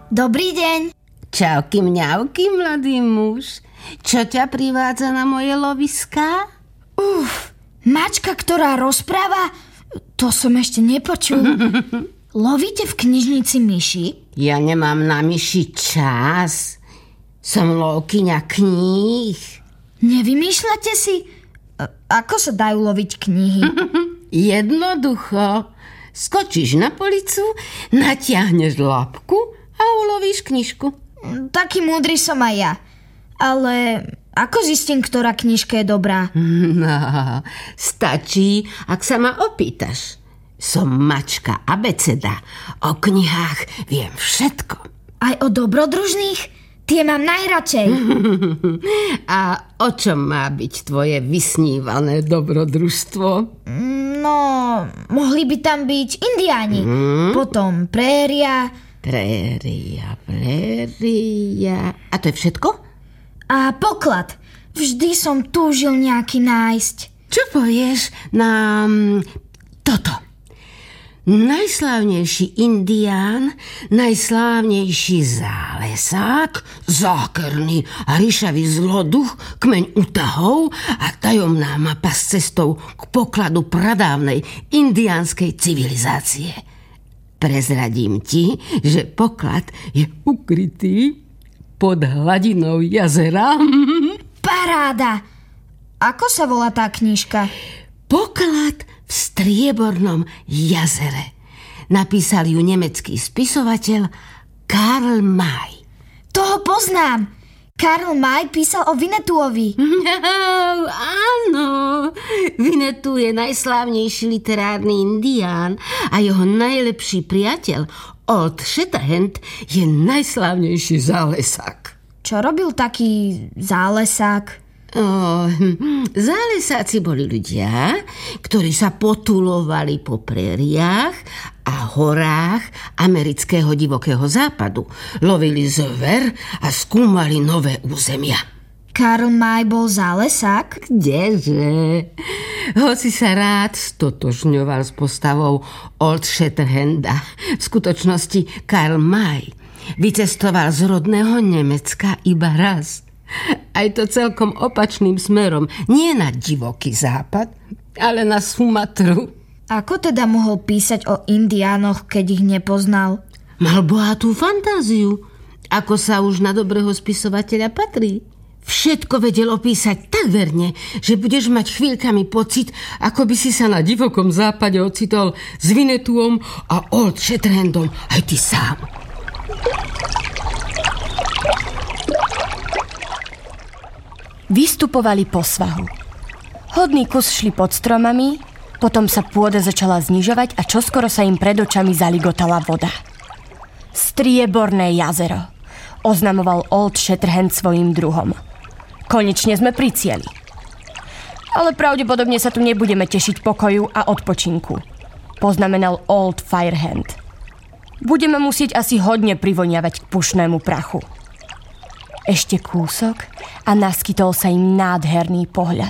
Dobrý deň. Čauky mňauky, mladý muž. Čo ťa privádza na moje loviská? Mačka, ktorá rozpráva? To som ešte nepočul. Lovíte v knižnici myši? Ja nemám na myši čas. Som lovkyňa kníh. Nevymýšľate si? Ako sa dajú loviť knihy? Jednoducho. Skočíš na policu, natiahneš labku a ulovíš knižku. Taký múdry som aj ja. Ale ako zistím, ktorá knižka je dobrá? No, stačí, ak sa ma opýtaš. Som mačka abeceda. O knihách viem všetko. Aj o dobrodružných? Tie mám najradšej. A o čom má byť tvoje vysnívané dobrodružstvo? No, mohli by tam byť indiáni. Potom préria. Préria. A to je všetko? A poklad. Vždy som túžil nejaký nájsť. Čo povieš na toto? Najslávnejší indián, najslávnejší zálesák, zákerný a ríšavý zloduch, kmeň utahov a tajomná mapa s cestou k pokladu pradávnej indiánskej civilizácie. Prezradím ti, že poklad je ukrytý pod hladinou jazera. Paráda! Ako sa volá tá knižka? Poklad v striebornom jazere. Napísal ju nemecký spisovateľ Karl May. Toho poznám. Karl May písal o Winnetoovi. Áno, Winnetou je najslávnejší literárny indián a jeho najlepší priateľ Old Shatterhand je najslávnejší zálesák. Čo robil taký zálesák? Zálesáci boli ľudia, ktorí sa potulovali po prériách a horách amerického divokého západu. Lovili zver a skúmali nové územia. Karl May bol zálesák? Kdeže? Hoci sa rád stotožňoval s postavou Old Shatterhanda. V skutočnosti Karl May vycestoval z rodného Nemecka iba raz. Aj to celkom opačným smerom. Nie na divoký západ, ale na Sumatru. Ako teda mohol písať o indiánoch, keď ich nepoznal? Mal bohatú fantáziu, ako sa už na dobrého spisovateľa patrí. Všetko vedel opísať tak verne, že budeš mať chvíľkami pocit, ako by si sa na divokom západe ocitol s Winnetouom a Old Shatterhandom aj ty sám. Vystupovali po svahu. Hodný kus šli pod stromami, potom sa pôda začala znižovať a čoskoro sa im pred očami zaligotala voda. Strieborné jazero, oznamoval Old Shatterhand svojim druhom. Konečne sme pri cieli. Ale pravdepodobne sa tu nebudeme tešiť pokoju a odpočinku, poznamenal Old Firehand. Budeme musieť asi hodne privoniavať k pušnému prachu. Ešte kúsok a naskytol sa im nádherný pohľad.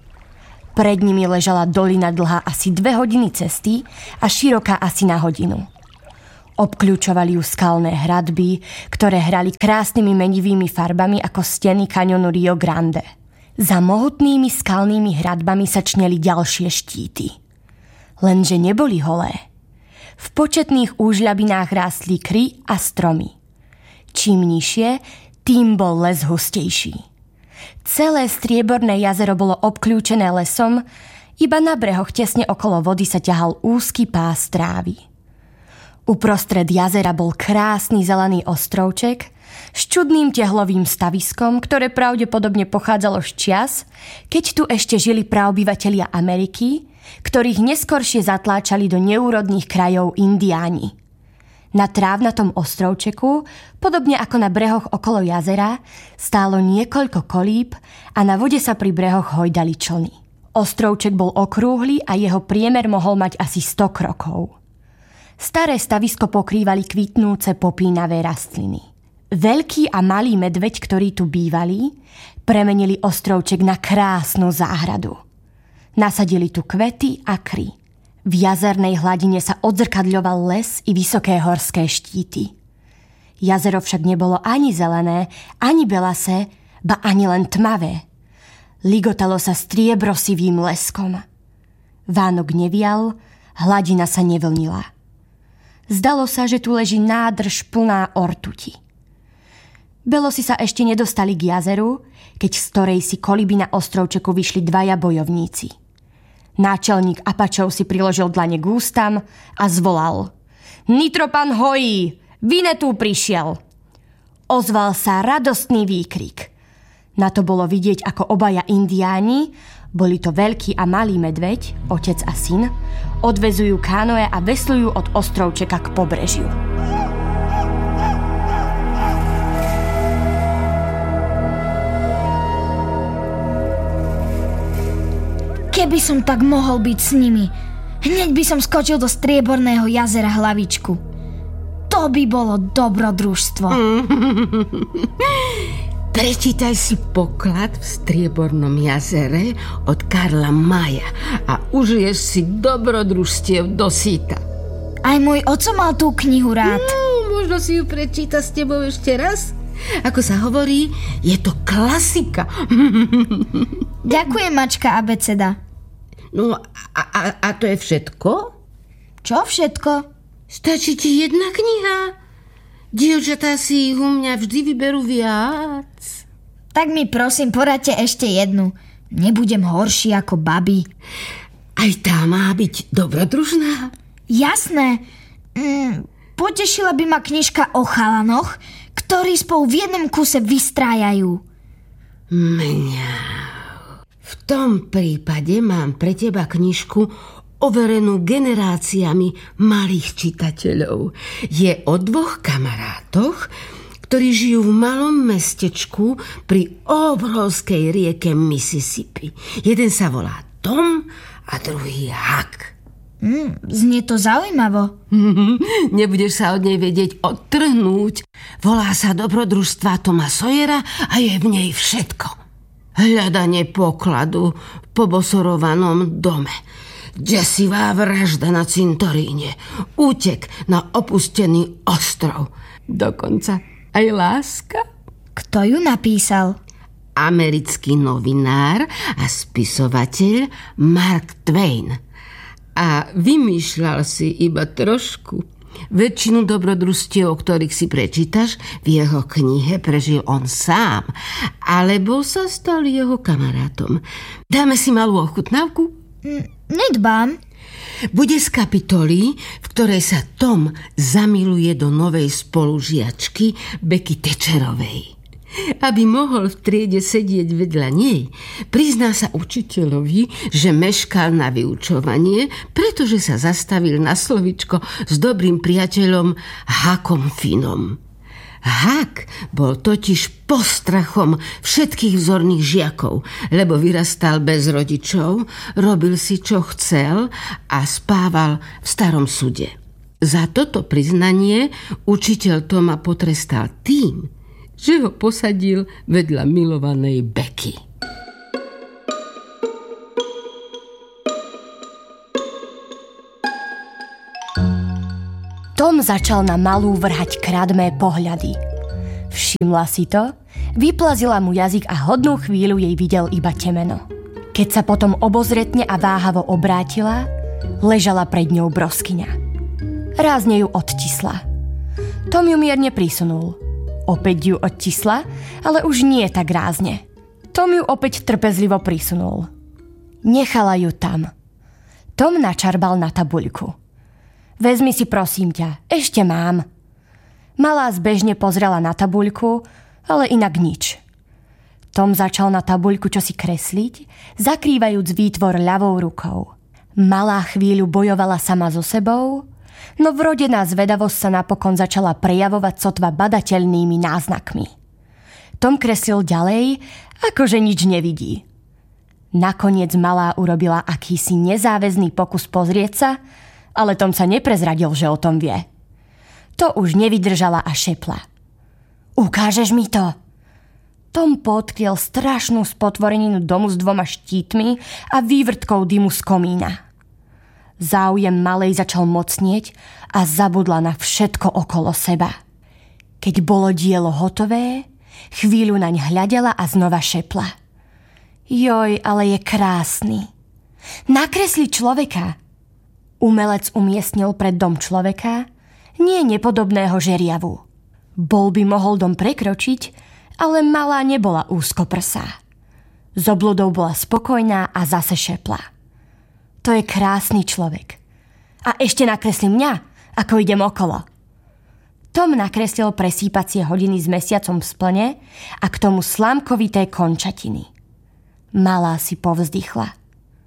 Pred nimi ležala dolina dlhá asi 2 hodiny cesty a široká asi na hodinu. Obkľúčovali ju skalné hradby, ktoré hrali krásnymi menivými farbami ako steny kaňonu Rio Grande. Za mohutnými skalnými hradbami sa čneli ďalšie štíty. Lenže neboli holé. V početných úžľabinách rástli kry a stromy. Čím nižšie, tým bol les hustejší. Celé strieborné jazero bolo obkľúčené lesom, iba na brehoch tesne okolo vody sa ťahal úzky pás trávy. Uprostred jazera bol krásny zelený ostrovček s čudným tehlovým staviskom, ktoré pravdepodobne pochádzalo z čias, keď tu ešte žili praobyvatelia Ameriky, ktorých neskoršie zatláčali do neúrodných krajov indiáni. Na trávnatom ostrovčeku, podobne ako na brehoch okolo jazera, stálo niekoľko kolíb a na vode sa pri brehoch hojdali člny. Ostrovček bol okrúhly a jeho priemer mohol mať asi 100 krokov. Staré stavisko pokrývali kvitnúce popínavé rastliny. Veľký a malý medveď, ktorí tu bývali, premenili ostrovček na krásnu záhradu. Nasadili tu kvety a kry. V jazernej hladine sa odzrkadľoval les i vysoké horské štíty. Jazero však nebolo ani zelené, ani belasé, ba ani len tmavé. Ligotalo sa striebrosivým leskom. Vánok nevial, hladina sa nevlnila. Zdalo sa, že tu leží nádrž plná ortuti. Belosi sa ešte nedostali k jazeru, keď z ktorej si koliby na ostrovčeku vyšli dvaja bojovníci. Náčelník Apačov si priložil dlane k ústam a zvolal: Nitropan hojí! Vinetu prišiel! Ozval sa radostný výkrik. Na to bolo vidieť, ako obaja indiáni, boli to veľký a malý medveď, otec a syn, odvezujú kánoe a veslujú od ostrovčeka k pobrežiu. Keby som tak mohol byť s nimi, hneď by som skočil do strieborného jazera Hlavičku. To by bolo dobrodružstvo. Prečítaj si Poklad v striebornom jazere od Karla Maya a užiješ si dobrodružstiev do síta. Aj môj oco mal tú knihu rád. Možno si ju prečíta s tebou ešte raz. Ako sa hovorí, je to klasika. Ďakujem, mačka abeceda. No a to je všetko? Čo všetko? Stačí ti jedna kniha? Dievčatá si ich u mňa vždy vyberú viac. Tak mi prosím poradte ešte jednu. Nebudem horší ako babi. Aj tá má byť dobrodružná? Jasné. Potešila by ma knižka o chalanoch, ktorí spolu v jednom kuse vystrájajú. Mňa. V tom prípade mám pre teba knižku overenú generáciami malých čitateľov. Je o dvoch kamarátoch, ktorí žijú v malom mestečku pri obrovskej rieke Mississippi. Jeden sa volá Tom a druhý Huck. Znie to zaujímavo. Nebudeš sa od nej vedieť odtrhnúť. Volá sa Dobrodružstva Toma Sawyera a je v nej všetko. Hľadanie pokladu v pobosorovanom dome. Desivá vražda na cintoríne. Útek na opustený ostrov. Dokonca aj láska. Kto ju napísal? Americký novinár a spisovateľ Mark Twain. A vymýšľal si iba trošku. Väčšinu dobrodružstiev, o ktorých si prečítaš, v jeho knihe prežil on sám. Alebo sa stal jeho kamarátom. Dáme si malú ochutnávku? Nedbám. Bude z kapitoly, v ktorej sa Tom zamiluje do novej spolužiačky Becky Thatcherovej. Aby mohol v triede sedieť vedľa nej, prizná sa učiteľovi, že meškal na vyučovanie, pretože sa zastavil na slovičko s dobrým priateľom Huckom Finom. Huck bol totiž postrachom všetkých vzorných žiakov, lebo vyrastal bez rodičov, robil si čo chcel a spával v starom sude. Za toto priznanie učiteľ Toma potrestal tým, že ho posadil vedľa milovanej Becky. Tom začal na malú vrhať krádmé pohľady. Všimla si to, vyplazila mu jazyk a hodnú chvíľu jej videl iba temeno. Keď sa potom obozretne a váhavo obrátila, ležala pred ňou broskyňa. Rázne ju odtisla. Tom ju mierne prisunul. Opäť ju odtisla, ale už nie tak rázne. Tom ju opäť trpezlivo prisunul. Nechala ju tam. Tom načarbal na tabuľku. Vezmi si prosím ťa, ešte mám. Malá zbežne pozrela na tabuľku, ale inak nič. Tom začal na tabuľku čosi kresliť, zakrývajúc výtvor ľavou rukou. Malá chvíľu bojovala sama so sebou, no vrodená zvedavosť sa napokon začala prejavovať sotva badateľnými náznakmi. Tom kreslil ďalej, akože nič nevidí. Nakoniec malá urobila akýsi nezáväzný pokus pozrieť sa, ale Tom sa neprezradil, že o tom vie. To už nevydržala a šepla. Ukážeš mi to? Tom poodkryl strašnú spotvoreninu domu s 2 štítmi a vývrtkou dymu z komína. Záujem malej začal mocnieť a zabudla na všetko okolo seba. Keď bolo dielo hotové, chvíľu naň hľadela a znova šepla. Joj, ale je krásny. Nakresli človeka. Umelec umiestnil pred dom človeka, nie nepodobného žeriavu. Bol by mohol dom prekročiť, ale malá nebola úzkoprsá. Z obľudov bola spokojná a zase šepla. To je krásny človek. A ešte nakreslí mňa, ako idem okolo. Tom nakreslil presýpacie hodiny s mesiacom v splne a k tomu slámkovité končatiny. Malá si povzdychla.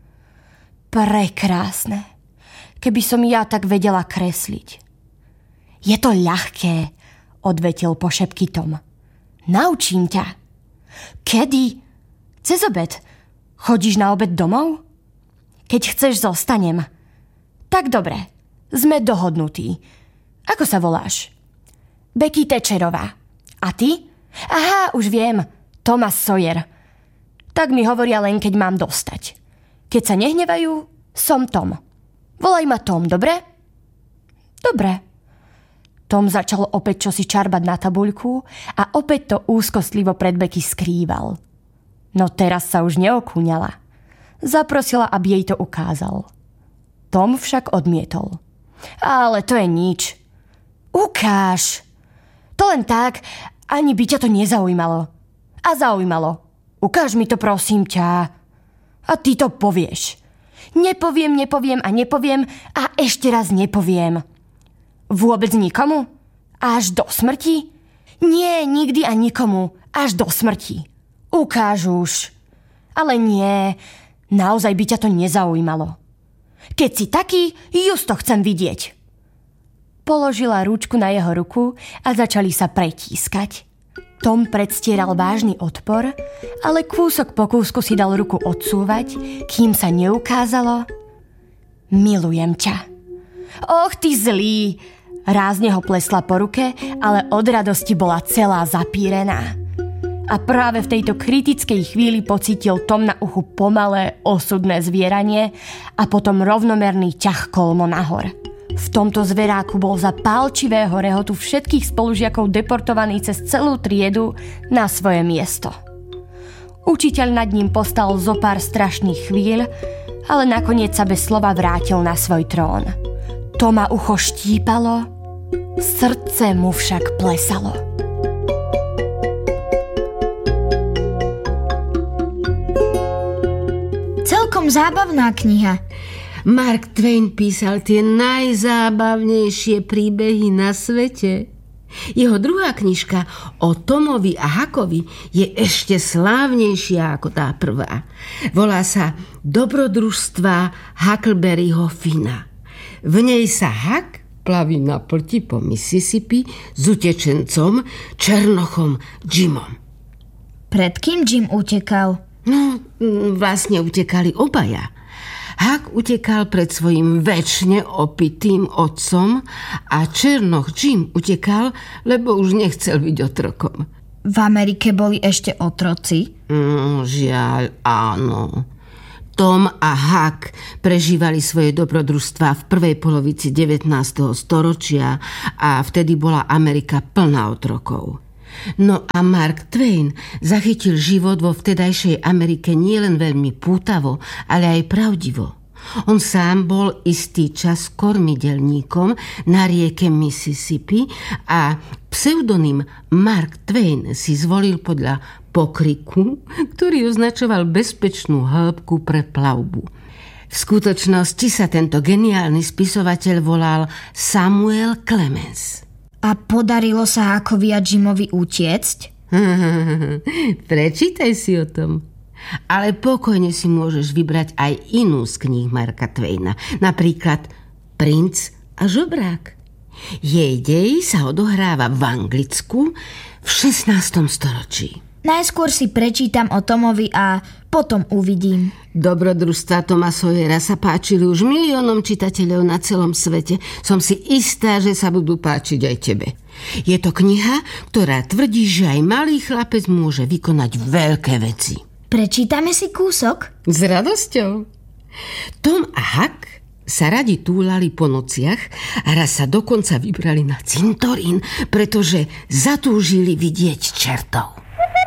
Prekrásne. Keby som ja tak vedela kresliť. Je to ľahké, odvetil po šepky Tom. Naučím ťa. Kedy? Cez obed. Chodíš na obed domov? Keď chceš, zostanem. Tak dobre, sme dohodnutí. Ako sa voláš? Becky Thatcherová. A ty? Aha, už viem. Thomas Sawyer. Tak mi hovoria len, keď mám dostať. Keď sa nehnevajú, som Tom. Volaj ma Tom, dobre? Dobre. Tom začal opäť čosi čarbať na tabuľku a opäť to úzkostlivo pred Becky skrýval. No teraz sa už neokúňala. Zaprosila, aby jej to ukázal. Tom však odmietol. Ale to je nič. Ukáž. To len tak, ani by ťa to nezaujímalo. A zaujímalo. Ukáž mi to, prosím ťa. A ty to povieš. Nepoviem a ešte raz nepoviem. Vôbec nikomu? Až do smrti? Nie, nikdy a nikomu. Až do smrti. Ukáž už. Ale nie, naozaj by ťa to nezaujímalo. Keď si taký, just to chcem vidieť. Položila rúčku na jeho ruku a začali sa pretískať. Tom predstieral vážny odpor, ale kúsok po kúsku si dal ruku odsúvať, kým sa neukázalo. Milujem ťa. Och, ty zlý! Rázne ho plesla po ruke, ale od radosti bola celá zapírená. A práve v tejto kritickej chvíli pocítil Tom na uchu pomalé, osudné zvieranie a potom rovnomerný ťah kolmo nahor. V tomto zveráku bol za pálčivého rehotu všetkých spolužiakov deportovaný cez celú triedu na svoje miesto. Učiteľ nad ním postal zo pár strašných chvíľ, ale nakoniec sa bez slova vrátil na svoj trón. Toma ucho štípalo, srdce mu však plesalo. Celkom zábavná kniha. Mark Twain písal tie najzábavnejšie príbehy na svete. Jeho druhá knižka o Tomovi a Huckovi je ešte slávnejšia ako tá prvá. Volá sa Dobrodružstva Huckleberryho Finna. V nej sa Huck plaví na plti po Mississippi s utečencom Černochom Jimom. Pred kým Jim utekal? No, vlastne utekali obaja. Huck utekal pred svojim večne opitým otcom a Černoch Jim utekal, lebo už nechcel byť otrokom. V Amerike boli ešte otroci? Žiaľ, áno. Tom a Huck prežívali svoje dobrodružstvá v prvej polovici 19. storočia a vtedy bola Amerika plná otrokov. No a Mark Twain zachytil život vo vtedajšej Amerike nielen veľmi pútavo, ale aj pravdivo. On sám bol istý čas kormidelníkom na rieke Mississippi a pseudonym Mark Twain si zvolil podľa pokriku, ktorý označoval bezpečnú hĺbku pre plavbu. V skutočnosti sa tento geniálny spisovateľ volal Samuel Clemens. A podarilo sa Huckovi a Jimovi utiecť? Prečítaj si o tom. Ale pokojne si môžeš vybrať aj inú z kníh Marka Twaina. Napríklad Princ a žobrák. Jej dej sa odohráva v Anglicku v 16. storočí. Najskôr si prečítam o Tomovi a potom uvidím. Dobrodružstvá Toma Sawyera sa páčili už miliónom čitateľov na celom svete. Som si istá, že sa budú páčiť aj tebe. Je to kniha, ktorá tvrdí, že aj malý chlapec môže vykonať veľké veci. Prečítame si kúsok? S radosťou. Tom a Huck sa radi túlali po nociach a raz sa dokonca vybrali na cintorín, pretože zatúžili vidieť čertov.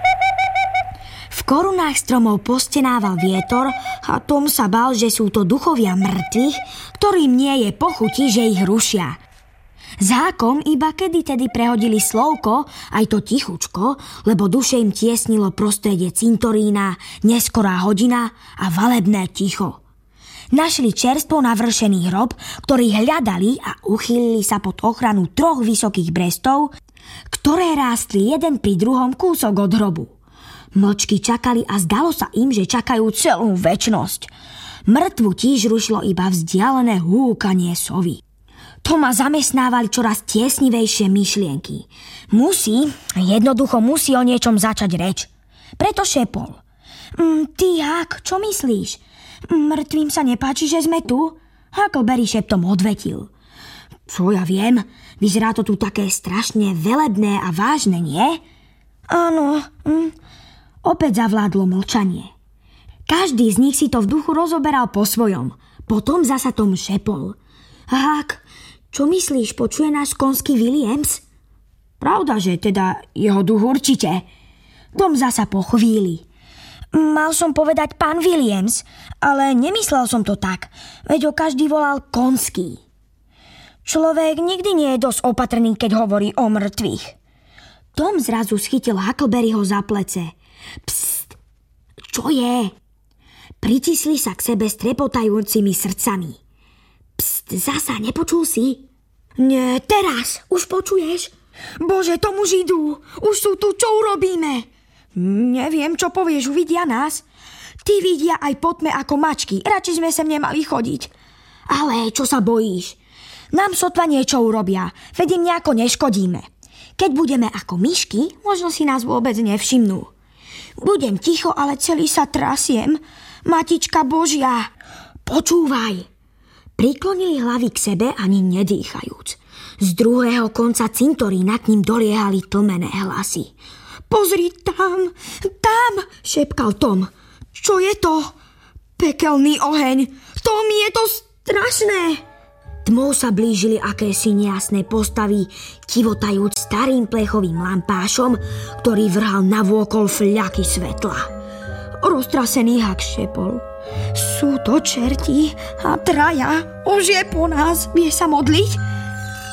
V korunách stromov postenával vietor a Tom sa bál, že sú to duchovia mŕtvych, ktorým nie je pochuti, že ich rušia. S Hákom iba kedy-tedy prehodili slovko, aj to tichučko, lebo duše im tiesnilo prostredie cintorína, neskorá hodina a valebné ticho. Našli čerstvo navršený hrob, ktorý hľadali a uchýlili sa pod ochranu 3 vysokých brestov, ktoré rástli jeden pri druhom kúsok od hrobu. Mlčky čakali a zdalo sa im, že čakajú celú večnosť. Mŕtvu tíž rušilo iba vzdialené húkanie sovy. Toma zamestnávali čoraz tiesnivejšie myšlienky. Jednoducho musí o niečom začať reč. Preto šepol. Ty, Hák, čo myslíš? Mŕtvým sa nepáči, že sme tu? Huckleberry šeptom odvetil. Čo ja viem, vyzerá to tu také strašne velebné a vážne, nie? Áno. Opäť zavládlo mlčanie. Každý z nich si to v duchu rozoberal po svojom. Potom zasa Tom šepol. Hák, čo myslíš, počuje náš konský Williams? Pravda, že teda jeho duch určite. Tom zasa po chvíli. Mal som povedať pán Williams, ale nemyslel som to tak, veď ho každý volal konský. Človek nikdy nie je dosť opatrný, keď hovorí o mŕtvych. Tom zrazu schytil Huckleberryho za plece. Psst, čo je? Pritisli sa k sebe s trepotajúcimi srdcami. Psst, zasa, nepočul si? Nie, teraz, už počuješ? Bože, tomu už idú, už sú tu, čo urobíme? Neviem, čo povieš, uvidia nás. Ty vidia aj potme ako mačky, radšej sme sem nemali chodiť. Ale čo sa bojíš? Nám sotva niečo urobia, veď im nejako neškodíme. Keď budeme ako myšky, možno si nás vôbec nevšimnú. Budem ticho, ale celý sa trasiem. Matička Božia, počúvaj. Priklonili hlavy k sebe ani nedýchajúc. Z druhého konca cintorína k ním doliehali tlmené hlasy. Pozri tam, šepkal Tom. Čo je to? Pekelný oheň. Tom, je to strašné. Tmou sa blížili akési nejasné postavy, kivotajúc starým plechovým lampášom, ktorý vrhal navôkol fľaky svetla. Roztrasený Hák šepol. Sú to čerti a traja, už je po nás, vie sa modliť?